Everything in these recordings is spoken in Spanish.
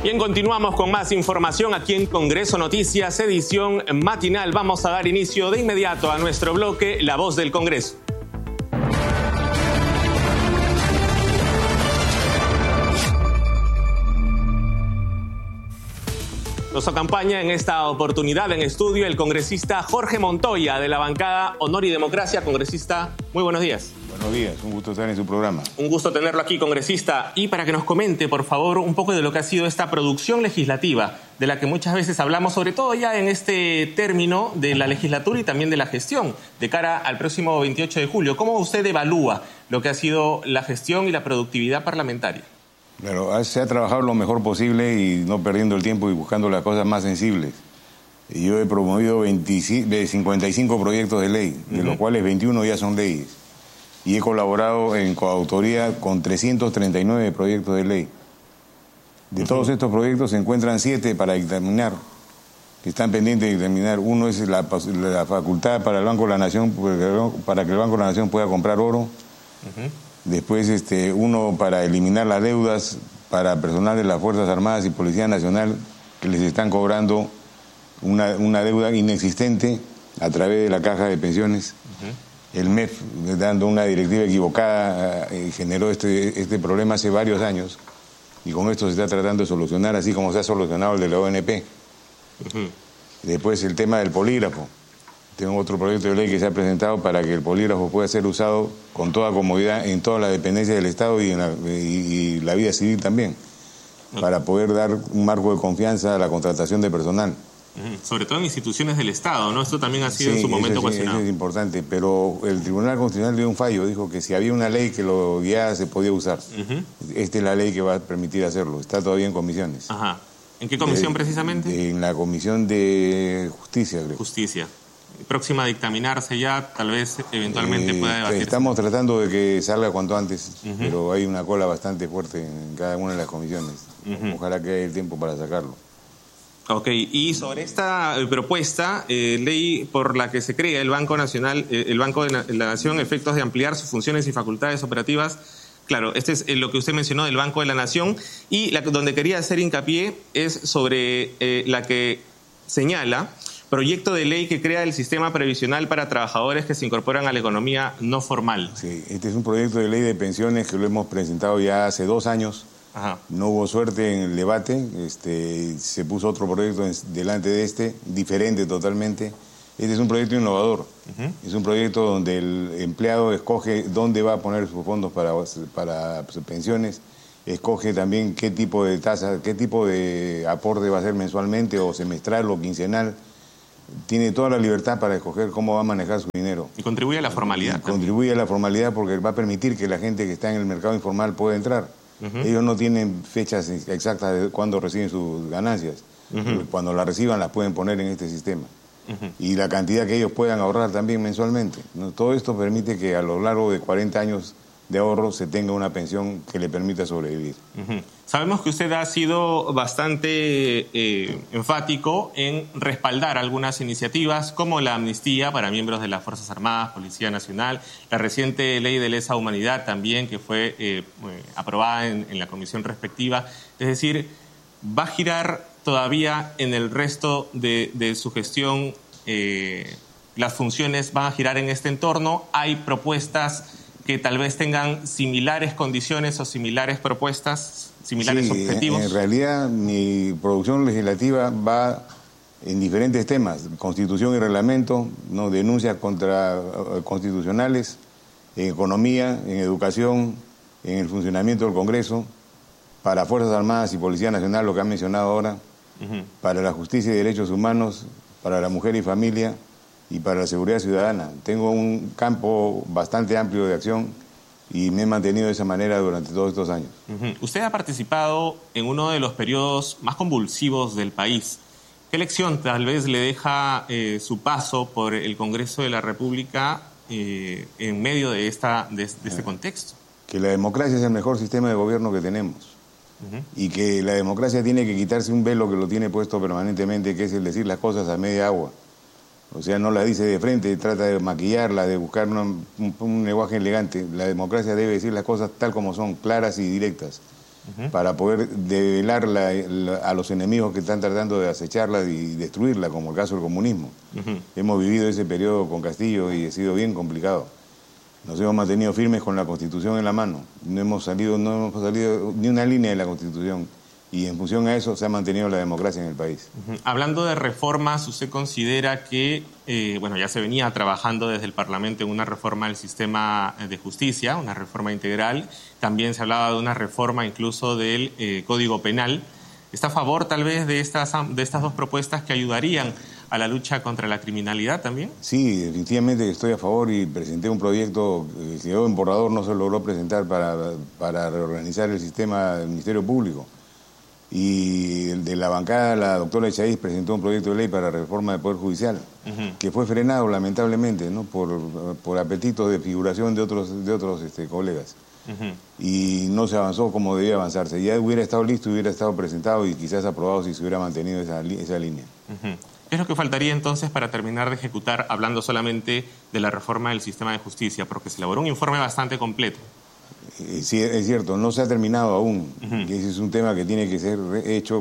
Bien, continuamos con más información aquí en Congreso Noticias, edición matinal. Vamos a dar inicio de inmediato a nuestro bloque La Voz del Congreso. Nos acompaña en esta oportunidad en estudio el congresista Jorge Montoya de la bancada Honor y Democracia. Congresista, muy buenos días. Buenos días, un gusto estar en su programa. Un gusto tenerlo aquí, congresista. Y para que nos comente, por favor, un poco de lo que ha sido esta producción legislativa, de la que muchas veces hablamos, sobre todo ya en este término de la legislatura y también de la gestión, de cara al próximo 28 de julio. ¿Cómo usted evalúa lo que ha sido la gestión y la productividad parlamentaria? Claro, se ha trabajado lo mejor posible y no perdiendo el tiempo y buscando las cosas más sensibles. Yo he promovido 55 proyectos de ley, de los cuales 21 ya son leyes. Y he colaborado en coautoría con 339 proyectos de ley. De todos estos proyectos se encuentran 7 para dictaminar, que están pendientes de dictaminar. Uno es la facultad para el Banco de la Nación, para que el Banco de la Nación pueda comprar oro. Después uno para eliminar las deudas para personal de las Fuerzas Armadas y Policía Nacional, que les están cobrando una deuda inexistente a través de la caja de pensiones. El MEF, dando una directiva equivocada, generó este problema hace varios años, y con esto se está tratando de solucionar, así como se ha solucionado el de la ONP. Después el tema del polígrafo. Tengo otro proyecto de ley que se ha presentado para que el polígrafo pueda ser usado con toda comodidad en todas las dependencias del Estado y la vida civil también, para poder dar un marco de confianza a la contratación de personal. Sobre todo en instituciones del Estado, ¿no? Esto también ha sido en su momento cuestionado. Eso es importante, pero el Tribunal Constitucional dio un fallo, dijo que si había una ley que lo guiara se podía usar. Esta es la ley que va a permitir hacerlo, está todavía en comisiones. ¿En qué comisión precisamente? En la Comisión de Justicia, creo. Justicia. Próxima a dictaminarse ya, tal vez eventualmente pueda debatirse. Estamos tratando de que salga cuanto antes, pero hay una cola bastante fuerte en cada una de las comisiones. Ojalá que haya el tiempo para sacarlo. Ok, y sobre esta propuesta, ley por la que se crea el Banco Nacional, el Banco de la Nación, efectos de ampliar sus funciones y facultades operativas. Claro, este es lo que usted mencionó del Banco de la Nación, y donde quería hacer hincapié es sobre la que señala proyecto de ley que crea el sistema previsional para trabajadores que se incorporan a la economía no formal. Sí, este es un proyecto de ley de pensiones que lo hemos presentado ya hace 2 años. No hubo suerte en el debate, se puso otro proyecto delante de diferente totalmente. Este es un proyecto innovador, es un proyecto donde el empleado escoge dónde va a poner sus fondos para sus pensiones, escoge también qué tipo de tasa, qué tipo de aporte va a hacer mensualmente o semestral o quincenal. Tiene toda la libertad para escoger cómo va a manejar su dinero. Y contribuye a la formalidad. Contribuye a la formalidad porque va a permitir que la gente que está en el mercado informal pueda entrar. Ellos no tienen fechas exactas de cuándo reciben sus ganancias. Cuando las reciban las pueden poner en este sistema. Y la cantidad que ellos puedan ahorrar también mensualmente, ¿no? Todo esto permite que a lo largo de 40 años de ahorro se tenga una pensión que le permita sobrevivir. Sabemos que usted ha sido bastante enfático en respaldar algunas iniciativas como la amnistía para miembros de las Fuerzas Armadas, Policía Nacional, la reciente ley de lesa humanidad también que fue aprobada en la comisión respectiva. Es decir, ¿va a girar todavía en el resto de su gestión? ¿Las funciones van a girar en este entorno? ¿Hay propuestas que tal vez tengan similares condiciones o similares propuestas, similares objetivos? En realidad mi producción legislativa va en diferentes temas: constitución y reglamento, ¿no? Denuncias constitucionales, en economía, en educación, en el funcionamiento del Congreso, para Fuerzas Armadas y Policía Nacional, lo que han mencionado ahora, para la justicia y derechos humanos, para la mujer y familia, y para la seguridad ciudadana. Tengo un campo bastante amplio de acción y me he mantenido de esa manera durante todos estos años. Usted ha participado en uno de los periodos más convulsivos del país. ¿Qué lección tal vez le deja su paso por el Congreso de la República en medio de este contexto? Que la democracia es el mejor sistema de gobierno que tenemos. Y que la democracia tiene que quitarse un velo que lo tiene puesto permanentemente, que es el decir las cosas a media agua. O sea, no la dice de frente, trata de maquillarla, de buscar un lenguaje elegante. La democracia debe decir las cosas tal como son, claras y directas. para poder develar a los enemigos que están tratando de acecharla y destruirla, como el caso del comunismo. Hemos vivido ese periodo con Castillo y ha sido bien complicado. Nos hemos mantenido firmes con la Constitución en la mano. No hemos salido ni una línea de la Constitución. Y en función a eso se ha mantenido la democracia en el país. Hablando de reformas, ¿usted considera que, ya se venía trabajando desde el Parlamento en una reforma del sistema de justicia, una reforma integral? También se hablaba de una reforma incluso del Código Penal. ¿Está a favor tal vez de estas dos propuestas que ayudarían a la lucha contra la criminalidad también? Sí, definitivamente estoy a favor y presenté un proyecto que quedó en borrador, no se logró presentar para reorganizar el sistema del Ministerio Público. Y de la bancada, la doctora Echaíz presentó un proyecto de ley para reforma del Poder Judicial, que fue frenado lamentablemente, ¿no? por apetitos de figuración de otros colegas. Y no se avanzó como debía avanzarse. Ya hubiera estado listo, hubiera estado presentado y quizás aprobado si se hubiera mantenido esa línea. ¿Qué es lo que faltaría entonces para terminar de ejecutar, hablando solamente de la reforma del sistema de justicia? Porque se elaboró un informe bastante completo. Sí, es cierto, no se ha terminado aún. Ese es un tema que tiene que ser hecho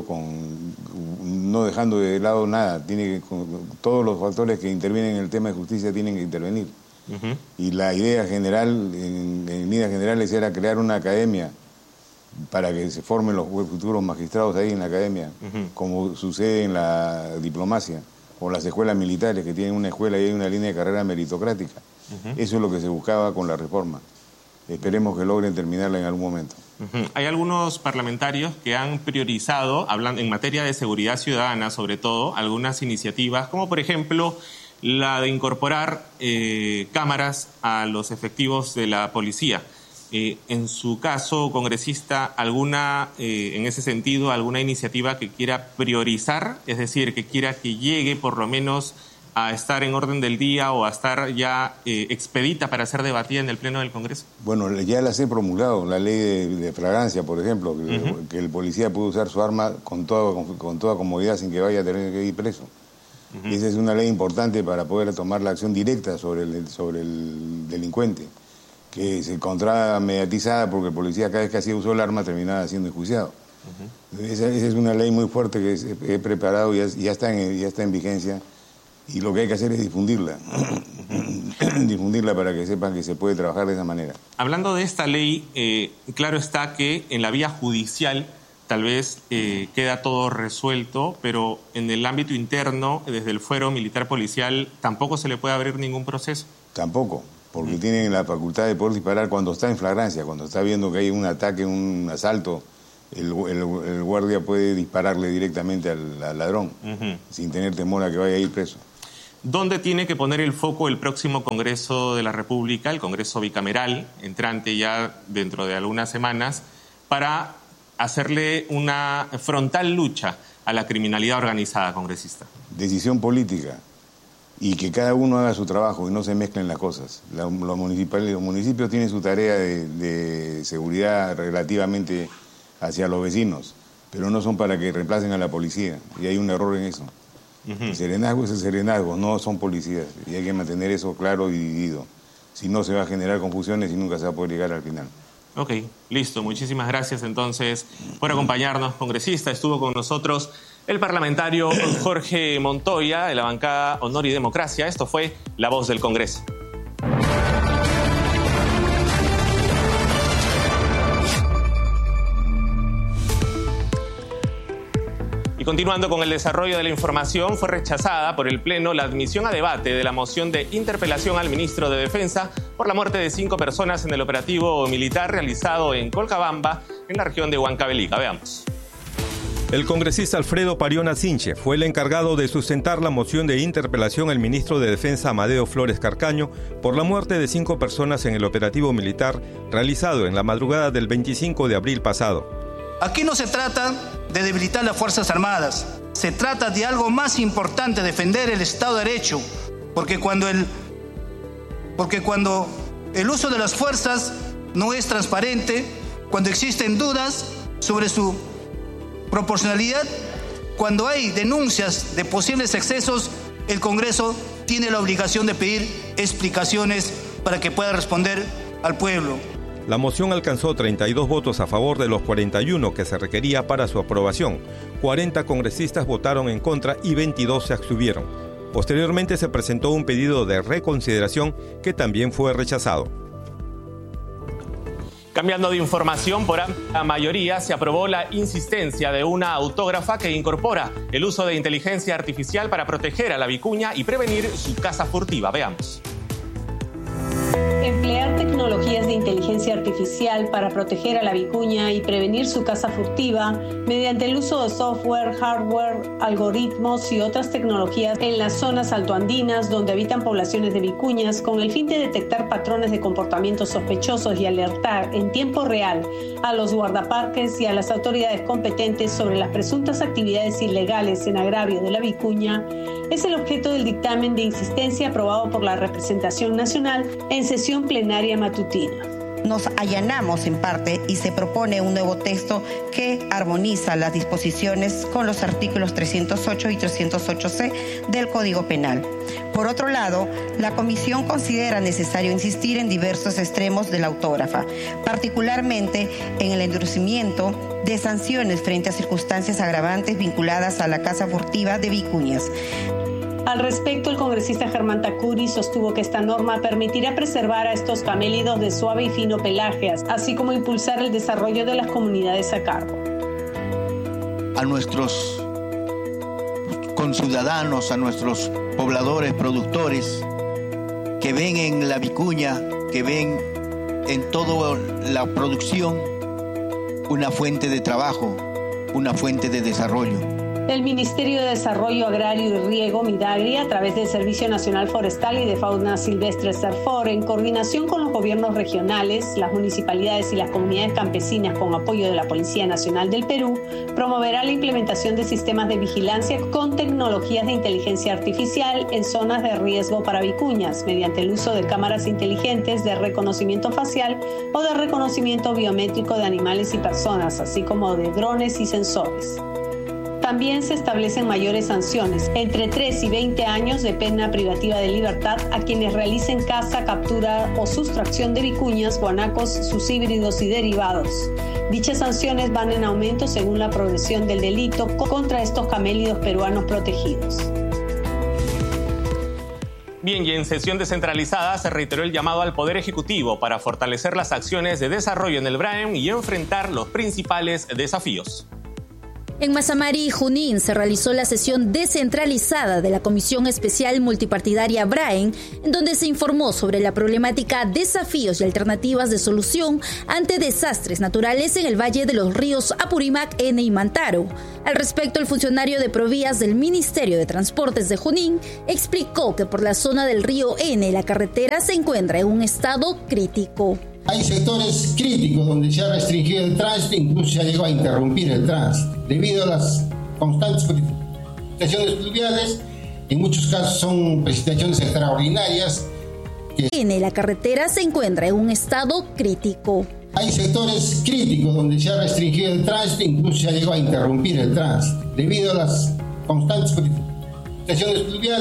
no dejando de lado nada. Todos los factores que intervienen en el tema de justicia tienen que intervenir. Y la idea general, en líneas generales, era crear una academia para que se formen los futuros magistrados ahí en la academia, como sucede en la diplomacia o las escuelas militares, que tienen una escuela y hay una línea de carrera meritocrática. Eso es lo que se buscaba con la reforma. Esperemos que logren terminarla en algún momento. Hay algunos parlamentarios que han priorizado, hablando en materia de seguridad ciudadana sobre todo, algunas iniciativas, como por ejemplo la de incorporar cámaras a los efectivos de la policía. En su caso, congresista, ¿alguna, en ese sentido, alguna iniciativa que quiera priorizar? Es decir, que quiera que llegue por lo menos a estar en orden del día o a estar ya expedita para ser debatida en el Pleno del Congreso? Bueno, ya las he promulgado, la ley de flagrancia, por ejemplo, que el policía puede usar su arma con toda comodidad sin que vaya a tener que ir preso. Esa es una ley importante para poder tomar la acción directa sobre el delincuente, que se encontraba mediatizada porque el policía cada vez que hacía uso del arma terminaba siendo enjuiciado. Esa es una ley muy fuerte que he preparado y ya está en vigencia. Y lo que hay que hacer es difundirla, difundirla para que sepan que se puede trabajar de esa manera. Hablando de esta ley, claro está que en la vía judicial tal vez queda todo resuelto, pero en el ámbito interno, desde el fuero militar policial, ¿tampoco se le puede abrir ningún proceso? Tampoco, porque tienen la facultad de poder disparar cuando está en flagrancia, cuando está viendo que hay un ataque, un asalto. El guardia puede dispararle directamente al ladrón, sin tener temor a que vaya a ir preso. ¿Dónde tiene que poner el foco el próximo Congreso de la República, el Congreso bicameral, entrante ya dentro de algunas semanas, para hacerle una frontal lucha a la criminalidad organizada, congresista? Decisión política y que cada uno haga su trabajo y no se mezclen las cosas. Los municipios tienen su tarea de seguridad relativamente hacia los vecinos, pero no son para que reemplacen a la policía, y hay un error en eso. El serenazgo es el serenazgo, no son policías, y hay que mantener eso claro y dividido. Si no, se va a generar confusiones y nunca se va a poder llegar al final. Ok, listo. Muchísimas gracias entonces por acompañarnos, congresista. Estuvo con nosotros el parlamentario Jorge Montoya, de la bancada Honor y Democracia. Esto fue La Voz del Congreso. Continuando con el desarrollo de la información, fue rechazada por el Pleno la admisión a debate de la moción de interpelación al ministro de Defensa por la muerte de 5 personas en el operativo militar realizado en Colcabamba, en la región de Huancavelica. Veamos. El congresista Alfredo Pariona Sinche fue el encargado de sustentar la moción de interpelación al ministro de Defensa Amadeo Flores Carcaño por la muerte de 5 personas en el operativo militar realizado en la madrugada del 25 de abril pasado. Aquí no se trata de debilitar las Fuerzas Armadas, se trata de algo más importante, defender el Estado de Derecho, porque cuando el uso de las fuerzas no es transparente, cuando existen dudas sobre su proporcionalidad, cuando hay denuncias de posibles excesos, el Congreso tiene la obligación de pedir explicaciones para que pueda responder al pueblo. La moción alcanzó 32 votos a favor de los 41 que se requería para su aprobación. 40 congresistas votaron en contra y 22 se abstuvieron. Posteriormente se presentó un pedido de reconsideración que también fue rechazado. Cambiando de información, por amplia mayoría se aprobó la insistencia de una autógrafa que incorpora el uso de inteligencia artificial para proteger a la vicuña y prevenir su caza furtiva. Veamos. Emplear tecnologías de inteligencia artificial para proteger a la vicuña y prevenir su caza furtiva mediante el uso de software, hardware, algoritmos y otras tecnologías en las zonas altoandinas donde habitan poblaciones de vicuñas con el fin de detectar patrones de comportamientos sospechosos y alertar en tiempo real a los guardaparques y a las autoridades competentes sobre las presuntas actividades ilegales en agravio de la vicuña es el objeto del dictamen de insistencia aprobado por la representación nacional en sesión plenaria matutina. Nos allanamos en parte y se propone un nuevo texto que armoniza las disposiciones con los artículos 308 y 308C del Código Penal. Por otro lado, la Comisión considera necesario insistir en diversos extremos de la autógrafa, particularmente en el endurecimiento de sanciones frente a circunstancias agravantes vinculadas a la caza furtiva de vicuñas. Al respecto, el congresista Germán Tacuri sostuvo que esta norma permitirá preservar a estos camélidos de suave y fino pelaje, así como impulsar el desarrollo de las comunidades a cargo. A nuestros conciudadanos, a nuestros pobladores, productores, que ven en la vicuña, que ven en toda la producción una fuente de trabajo, una fuente de desarrollo. El Ministerio de Desarrollo Agrario y Riego, Midagri, a través del Servicio Nacional Forestal y de Fauna Silvestre SERFOR, en coordinación con los gobiernos regionales, las municipalidades y las comunidades campesinas con apoyo de la Policía Nacional del Perú, promoverá la implementación de sistemas de vigilancia con tecnologías de inteligencia artificial en zonas de riesgo para vicuñas, mediante el uso de cámaras inteligentes de reconocimiento facial o de reconocimiento biométrico de animales y personas, así como de drones y sensores. También se establecen mayores sanciones, entre 3 y 20 años de pena privativa de libertad a quienes realicen caza, captura o sustracción de vicuñas, guanacos, sus híbridos y derivados. Dichas sanciones van en aumento según la progresión del delito contra estos camélidos peruanos protegidos. Bien, y en sesión descentralizada se reiteró el llamado al Poder Ejecutivo para fortalecer las acciones de desarrollo en el BRAEM y enfrentar los principales desafíos. En Mazamari, Junín, se realizó la sesión descentralizada de la Comisión Especial Multipartidaria BRAEM, en donde se informó sobre la problemática, desafíos y alternativas de solución ante desastres naturales en el Valle de los Ríos Apurímac, Ene y Mantaro. Al respecto, el funcionario de Provías del Ministerio de Transportes de Junín explicó que por la zona del río Ene la carretera se encuentra en un estado crítico. Hay sectores críticos donde se ha restringido el tránsito, incluso se ha llegado a interrumpir el tránsito. Debido a las constantes precipitaciones pluviales, en muchos casos son precipitaciones extraordinarias. La carretera se encuentra en un estado crítico. Hay sectores críticos donde se ha restringido el tránsito, incluso se ha llegado a interrumpir el tránsito. Debido a las constantes precipitaciones pluviales,